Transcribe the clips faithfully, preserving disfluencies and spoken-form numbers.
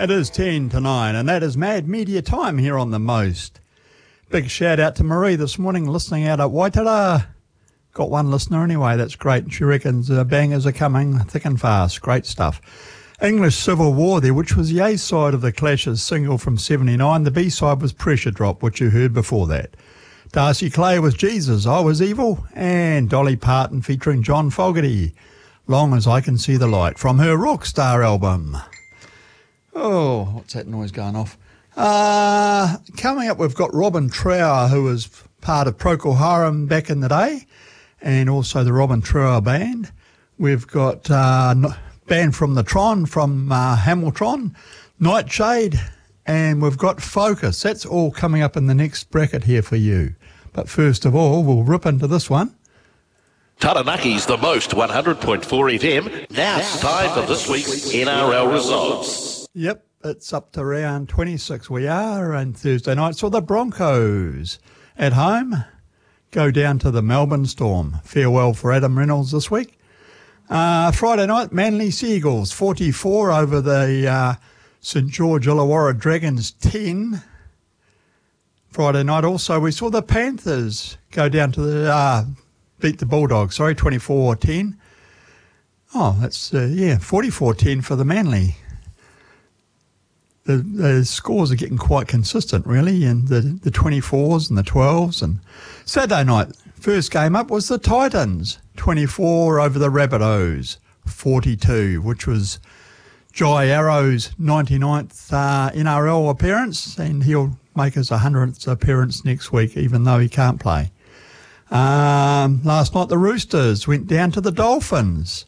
It is ten to nine, and that is Mad Media time here on The Most. Big shout out to Marie this morning, listening out at Waitara. Got one listener anyway, that's great. She reckons uh, bangers are coming thick and fast. Great stuff. English Civil War there, which was the A side of the Clash's single from seventy-nine. The B side was Pressure Drop, which you heard before that. Darcy Clay with Jesus, I Was Evil, and Dolly Parton featuring John Fogerty, Long As I Can See the Light, from her Rockstar album. Oh, what's that noise going off? Uh, coming up, we've got Robin Trower, who was part of Procol Harum back in the day, and also the Robin Trower Band. We've got uh, band from the Tron, from uh, Hamilton, Nightshade, and we've got Focus. That's all coming up in the next bracket here for you. But first of all, we'll rip into this one. Taranaki's The Most, one hundred point four F M. Now it's time for this week's N R L results. Yep, it's up to round twenty-six. We are on Thursday night. So the Broncos at home go down to the Melbourne Storm. Farewell for Adam Reynolds this week. Uh, Friday night, Manly Seagulls forty-four over the uh, St George Illawarra Dragons ten. Friday night also we saw the Panthers go down to the, uh, beat the Bulldogs, sorry, twenty-four ten. Oh, that's, uh, yeah, forty-four ten for the Manly. The, the scores are getting quite consistent, really, and the, the twenty-fours and the twelves. And Saturday night, first game up was the Titans, twenty-four over the Rabbitohs, forty-two, which was Jai Arrow's ninety-ninth uh, N R L appearance, and he'll make his one hundredth appearance next week, even though he can't play. Um, last night, the Roosters went down to the Dolphins,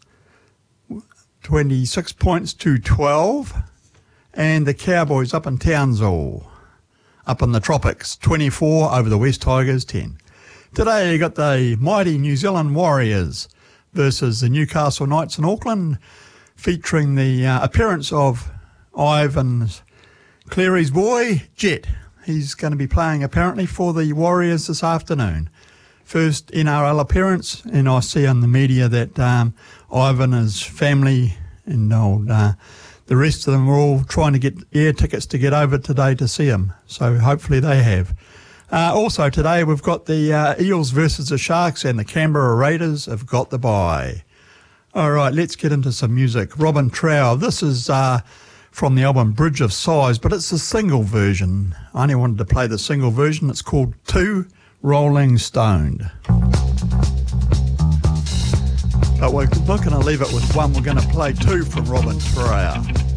twenty-six points to twelve. And the Cowboys up in Townsville, up in the tropics, twenty-four over the West Tigers, ten. Today you got the mighty New Zealand Warriors versus the Newcastle Knights in Auckland, featuring the uh, appearance of Ivan Cleary's boy, Jet. He's going to be playing apparently for the Warriors this afternoon. First N R L appearance, and I see on the media that um, Ivan, his family, and old... Uh, The rest of them are all trying to get air tickets to get over today to see him. So hopefully they have. Uh, also today we've got the uh, Eels versus the Sharks, and the Canberra Raiders have got the bye. All right, let's get into some music. Robin Trower. This is uh, from the album Bridge of Sighs, but it's a single version. I only wanted to play the single version. It's called Two Rolling Stoned. But we're not going to leave it with one. We're going to play two from Robin Trower.